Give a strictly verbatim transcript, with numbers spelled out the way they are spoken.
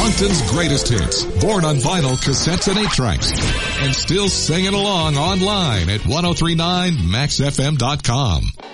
Moncton's greatest hits, born on vinyl, cassettes, and eight tracks, and still singing along online at ten thirty-nine max f m dot com.